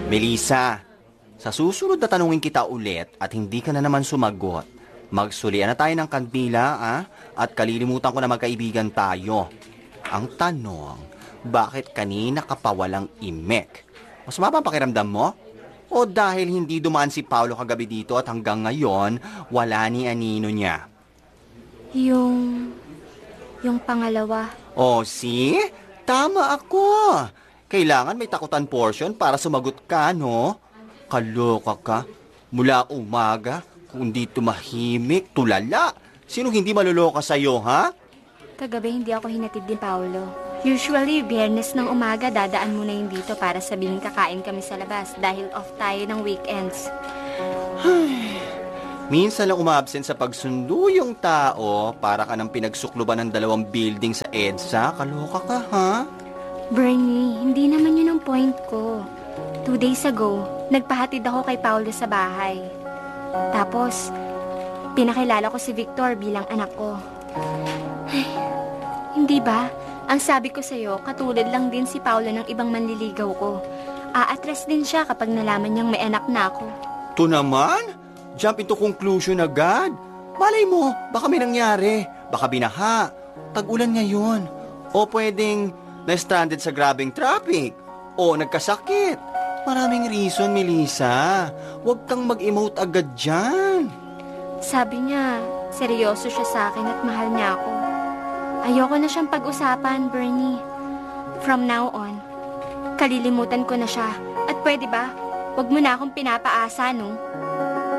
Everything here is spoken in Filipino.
Melissa, sa susunod na tanungin kita ulit at hindi ka na naman sumagot, magsulian na tayo ng kandila, at kalilimutan ko na magkaibigan tayo. Ang tanong, bakit kanina ka pa walang imek? Mas mapapakiramdam mo? O dahil hindi dumaan si Paolo kagabi dito at hanggang ngayon, wala ni anino niya? Yung pangalawa. O, see? Tama ako. Kailangan may takutan portion para sumagot ka, no? Kaloka ka. Mula umaga, kung di tumahimik, tulala. Sino hindi maluloka sa'yo, ha? Kagabi hindi ako hinatid ni Paolo. Usually, Biyernes ng umaga, dadaan muna yun dito para sabihin kakain kami sa labas dahil off tayo ng weekends. Minsan lang umabsent sa pagsundo yung tao para ka ng pinagsukluban ng 2 building sa EDSA. Kaloka ka, ha? Bernie, hindi naman yun ang point ko. 2 days ago, nagpahatid ako kay Paolo sa bahay. Tapos, pinakilala ko si Victor bilang anak ko. Ay, hindi ba? Ang sabi ko sa'yo, katulad lang din si Paolo ng ibang manliligaw ko. Aatras din siya kapag nalaman niyang may anak na ako. To naman? Jump into conclusion agad. Malay mo, baka may nangyari. Baka binaha. Tag-ulan ngayon. O pwedeng na-stranded sa grabing traffic. O nagkasakit. Maraming reason, Melissa. Huwag kang mag-emote agad dyan. Sabi niya, seryoso siya sa akin at mahal niya ako. Ayoko na siyang pag-usapan, Bernie. From now on, kalilimutan ko na siya. At pwede ba, wag mo na akong pinapaasa, no?